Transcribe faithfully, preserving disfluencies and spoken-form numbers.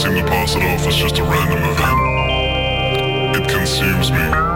seem to pass it off as just a random event. It consumes me.